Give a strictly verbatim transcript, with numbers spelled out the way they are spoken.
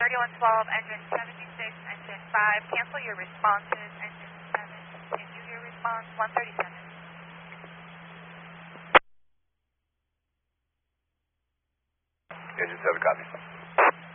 thirty-one twelve, engine seventy-six, engine five. Cancel your responses, engine seven. Issue your response, one thirty-seven. Engine seven, copy.